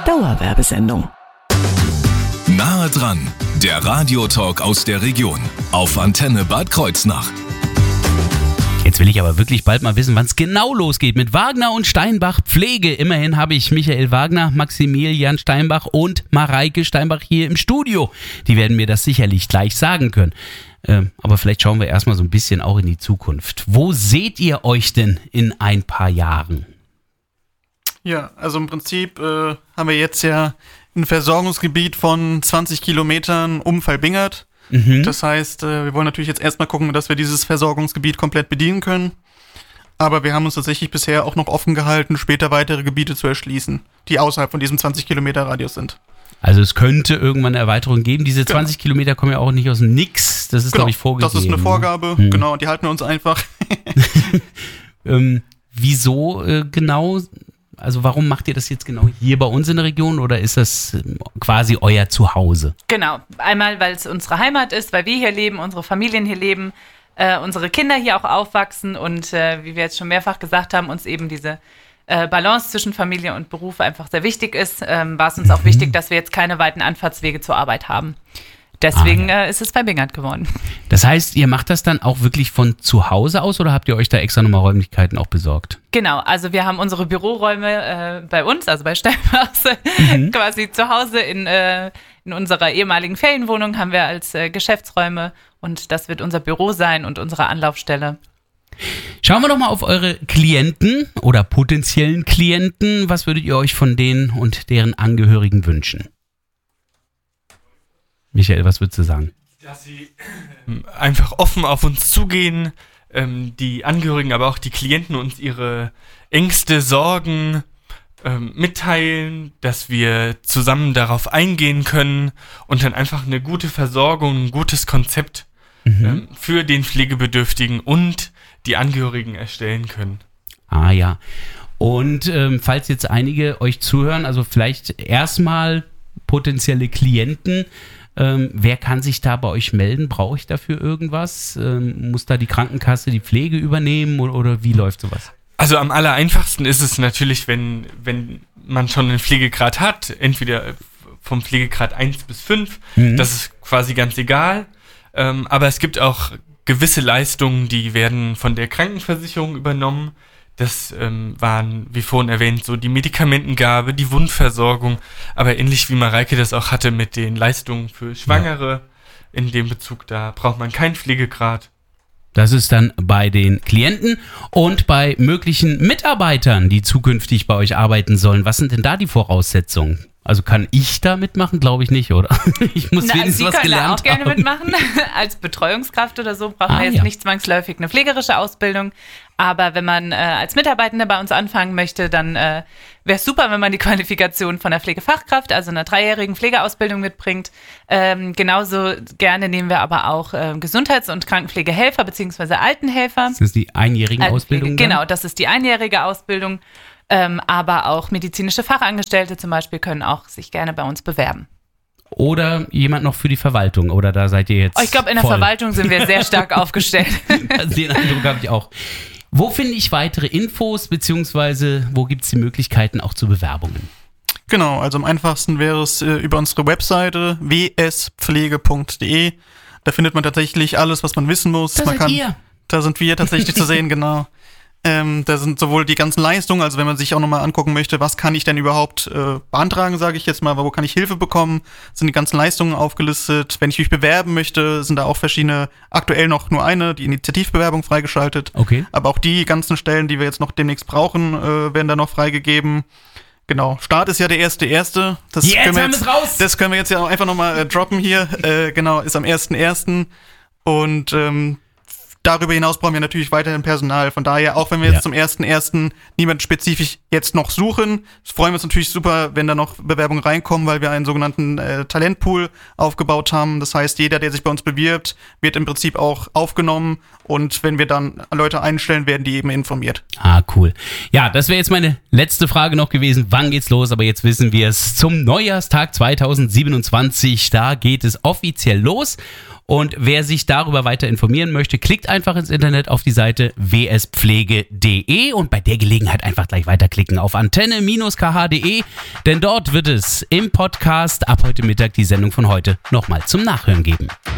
Dauerwerbesendung. Nahe dran, der Radiotalk aus der Region auf Antenne Bad Kreuznach. Jetzt will ich aber wirklich bald mal wissen, wann es genau losgeht mit Wagner und Steinbach Pflege. Immerhin habe ich Michael Wagner, Maximilian Steinbach und Mareike Steinbach hier im Studio. Die werden mir das sicherlich gleich sagen können. Aber vielleicht schauen wir erstmal so ein bisschen auch in die Zukunft. Wo seht ihr euch denn in ein paar Jahren? Ja, also im Prinzip haben wir jetzt ja ein Versorgungsgebiet von 20 Kilometern um Valbingert. Das heißt, wir wollen natürlich jetzt erstmal gucken, dass wir dieses Versorgungsgebiet komplett bedienen können. Aber wir haben uns tatsächlich bisher auch noch offen gehalten, später weitere Gebiete zu erschließen, die außerhalb von diesem 20 Kilometer Radius sind. Also es könnte irgendwann eine Erweiterung geben. Diese 20 Kilometer kommen ja auch nicht aus dem Nix. Das ist, glaube ich, vorgegeben. Das ist eine Vorgabe, genau, und die halten wir uns einfach. Wieso genau? Also warum macht ihr das jetzt genau hier bei uns in der Region oder ist das quasi euer Zuhause? Genau, einmal weil es unsere Heimat ist, weil wir hier leben, unsere Familien hier leben, unsere Kinder hier auch aufwachsen und wie wir jetzt schon mehrfach gesagt haben, uns eben diese Balance zwischen Familie und Beruf einfach sehr wichtig ist, war es uns auch wichtig, dass wir jetzt keine weiten Anfahrtswege zur Arbeit haben. Deswegen ist es Valbingert geworden. Das heißt, ihr macht das dann auch wirklich von zu Hause aus oder habt ihr euch da extra nochmal Räumlichkeiten auch besorgt? Genau, also wir haben unsere Büroräume bei uns, also bei Steinbach, quasi zu Hause in unserer ehemaligen Ferienwohnung haben wir als Geschäftsräume und das wird unser Büro sein und unsere Anlaufstelle. Schauen wir doch mal auf eure Klienten oder potenziellen Klienten. Was würdet ihr euch von denen und deren Angehörigen wünschen? Michael, was würdest du sagen? Dass sie einfach offen auf uns zugehen, die Angehörigen, aber auch die Klienten uns ihre Ängste, Sorgen mitteilen, dass wir zusammen darauf eingehen können und dann einfach eine gute Versorgung, ein gutes Konzept für den Pflegebedürftigen und die Angehörigen erstellen können. Ah ja. Und falls jetzt einige euch zuhören, also vielleicht erstmal potenzielle Klienten, wer kann sich da bei euch melden? Brauche ich dafür irgendwas? Muss da die Krankenkasse die Pflege übernehmen oder wie läuft sowas? Also am allereinfachsten ist es natürlich, wenn man schon einen Pflegegrad hat, entweder vom Pflegegrad 1 bis 5, das ist quasi ganz egal. Aber es gibt auch gewisse Leistungen, die werden von der Krankenversicherung übernommen. Das waren, wie vorhin erwähnt, so die Medikamentengabe, die Wundversorgung, aber ähnlich wie Mareike das auch hatte mit den Leistungen für Schwangere, in dem Bezug, da braucht man keinen Pflegegrad. Das ist dann bei den Klienten und bei möglichen Mitarbeitern, die zukünftig bei euch arbeiten sollen. Was sind denn da die Voraussetzungen? Also kann ich da mitmachen? Glaube ich nicht, oder? Ich muss wenigstens was gelernt haben. Sie können auch gerne mitmachen. Als Betreuungskraft oder so braucht man jetzt nicht zwangsläufig eine pflegerische Ausbildung. Aber wenn man als Mitarbeitende bei uns anfangen möchte, dann wäre es super, wenn man die Qualifikation von der Pflegefachkraft, also einer 3-jährigen Pflegeausbildung mitbringt. Genauso gerne nehmen wir aber auch Gesundheits- und Krankenpflegehelfer bzw. Altenhelfer. Das ist die einjährige Ausbildung? Genau, das ist die einjährige Ausbildung. Aber auch medizinische Fachangestellte zum Beispiel können auch sich gerne bei uns bewerben. Oder jemand noch für die Verwaltung, oder da seid ihr jetzt ich glaube, in der Verwaltung sind wir sehr stark aufgestellt. Den Eindruck habe ich auch. Wo finde ich weitere Infos, beziehungsweise wo gibt es die Möglichkeiten auch zu Bewerbungen? Genau, also am einfachsten wäre es über unsere Webseite wspflege.de. Da findet man tatsächlich alles, was man wissen muss. Da sind wir tatsächlich zu sehen, genau. Da sind sowohl die ganzen Leistungen, also wenn man sich auch nochmal angucken möchte, was kann ich denn überhaupt beantragen, sage ich jetzt mal, wo kann ich Hilfe bekommen, sind die ganzen Leistungen aufgelistet. Wenn ich mich bewerben möchte, sind da auch verschiedene, aktuell noch nur eine, die Initiativbewerbung freigeschaltet. Okay. Aber auch die ganzen Stellen, die wir jetzt noch demnächst brauchen, werden da noch freigegeben. Genau, Start ist ja der 1.1. Das können wir jetzt ja einfach nochmal droppen hier. Genau, ist am 1.1. Und darüber hinaus brauchen wir natürlich weiterhin Personal. Von daher, auch wenn wir jetzt zum 1.1. niemand spezifisch jetzt noch suchen, freuen wir uns natürlich super, wenn da noch Bewerbungen reinkommen, weil wir einen sogenannten Talentpool aufgebaut haben. Das heißt, jeder, der sich bei uns bewirbt, wird im Prinzip auch aufgenommen. Und wenn wir dann Leute einstellen, werden die eben informiert. Ah, cool. Ja, das wäre jetzt meine letzte Frage noch gewesen. Wann geht's los? Aber jetzt wissen wir es. Zum Neujahrstag 2027, da geht es offiziell los. Und wer sich darüber weiter informieren möchte, klickt einfach ins Internet auf die Seite wspflege.de und bei der Gelegenheit einfach gleich weiterklicken auf antenne-kh.de, denn dort wird es im Podcast ab heute Mittag die Sendung von heute nochmal zum Nachhören geben.